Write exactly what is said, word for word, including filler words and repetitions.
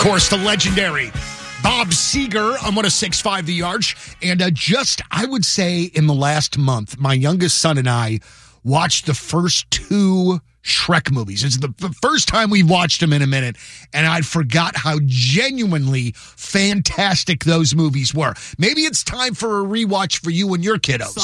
course, the legendary Bob Seger on one oh six point five The Arch. And uh, just, I would say, in the last month, my youngest son and I watched the first two Shrek movies. It's the, the first time we've watched them in a minute, and I forgot how genuinely fantastic those movies were. Maybe it's time for a rewatch for you and your kiddos.